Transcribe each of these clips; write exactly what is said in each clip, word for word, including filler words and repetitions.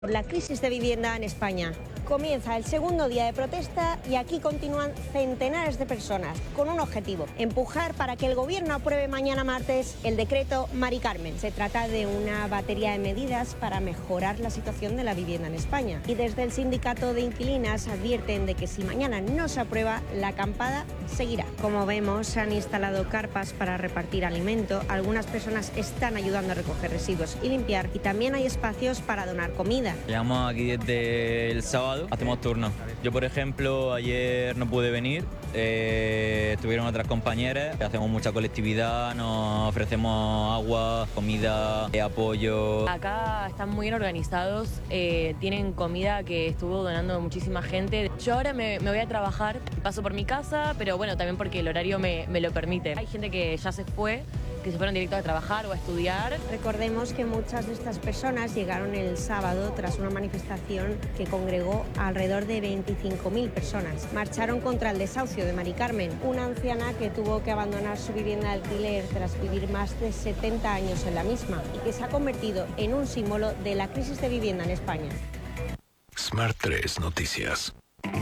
La crisis de vivienda en España. Comienza el segundo día de protesta y aquí continúan centenares de personas con un objetivo: empujar para que el gobierno apruebe mañana martes el decreto Mari Carmen. Se trata de una batería de medidas para mejorar la situación de la vivienda en España. Y desde el sindicato de inquilinas advierten de que si mañana no se aprueba, la acampada seguirá. Como vemos, se han instalado carpas para repartir alimento, algunas personas están ayudando a recoger residuos y limpiar, y también hay espacios para donar comida. Llevamos aquí desde el sábado, hacemos turnos. Yo, por ejemplo, ayer no pude venir, eh, estuvieron otras compañeras, hacemos mucha colectividad, nos ofrecemos agua, comida, eh, apoyo. Acá están muy bien organizados, eh, tienen comida que estuvo donando muchísima gente. Yo ahora me, me voy a trabajar, paso por mi casa, pero bueno, también porque el horario me, me lo permite. Hay gente que ya se fue, que se fueron directo a trabajar o a estudiar. Recordemos que muchas de estas personas llegaron el sábado tras una manifestación que congregó a alrededor de veinticinco mil personas. Marcharon contra el desahucio de Mari Carmen, una anciana que tuvo que abandonar su vivienda de alquiler tras vivir más de setenta años en la misma y que se ha convertido en un símbolo de la crisis de vivienda en España. Smart tres Noticias.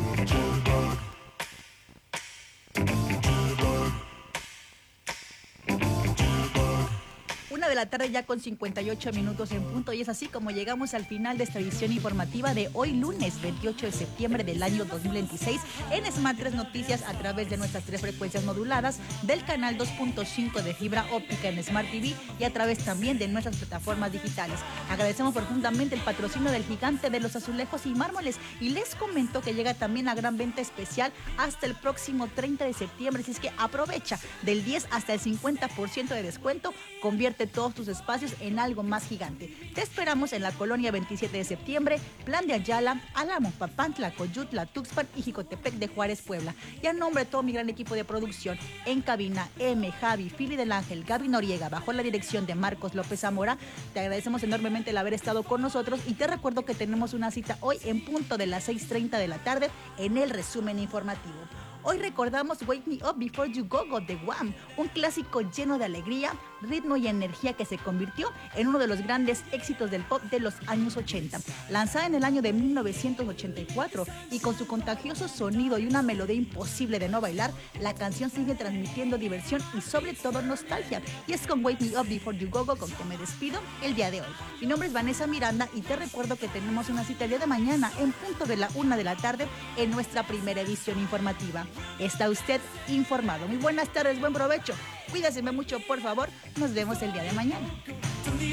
Una de la tarde ya con cincuenta y ocho minutos en punto, y es así como llegamos al final de esta edición informativa de hoy lunes veintiocho de septiembre del año dos mil veintiséis en Smart tres Noticias, a través de nuestras tres frecuencias moduladas del canal dos punto cinco de fibra óptica en Smart T V y a través también de nuestras plataformas digitales. Agradecemos profundamente el patrocinio del gigante de los azulejos y mármoles, y les comento que llega también la gran venta especial hasta el próximo treinta de septiembre, así es que aprovecha del diez hasta el cincuenta por ciento de descuento, convierte todos tus espacios en algo más gigante. Te esperamos en la colonia veintisiete de septiembre, Plan de Ayala, Álamo, Papantla, Coyutla, Tuxpan y Jicotepec de Juárez, Puebla. Y a nombre de todo mi gran equipo de producción, en cabina, M, Javi, Fili del Ángel, Gaby Noriega, bajo la dirección de Marcos López Zamora, te agradecemos enormemente el haber estado con nosotros, y te recuerdo que tenemos una cita hoy en punto de las seis treinta de la tarde en el resumen informativo. Hoy recordamos Wake Me Up Before You Go Go de Wham, un clásico lleno de alegría, ritmo y energía que se convirtió en uno de los grandes éxitos del pop de los años ochenta. Lanzada en el año de mil novecientos ochenta y cuatro y con su contagioso sonido y una melodía imposible de no bailar, la canción sigue transmitiendo diversión y sobre todo nostalgia. Y es con Wake Me Up Before You Go Go con que me despido el día de hoy. Mi nombre es Vanessa Miranda y te recuerdo que tenemos una cita el día de mañana en punto de la una de la tarde en nuestra primera edición informativa. Está usted informado. Muy buenas tardes, buen provecho. Cuídese mucho, por favor. Nos vemos el día de mañana.